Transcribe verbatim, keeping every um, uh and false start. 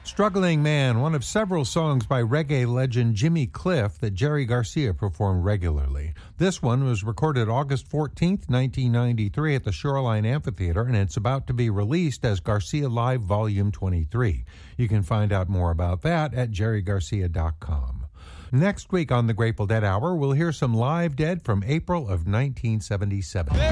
Struggling Man, one of several songs by reggae legend Jimmy Cliff that Jerry Garcia performed regularly. This one was recorded August fourteenth, nineteen ninety-three at the Shoreline Amphitheater, and it's about to be released as Garcia Live Volume twenty-three. You can find out more about that at jerry garcia dot com. Next week on the Grateful Dead Hour, we'll hear some live Dead from April of nineteen seventy-seven.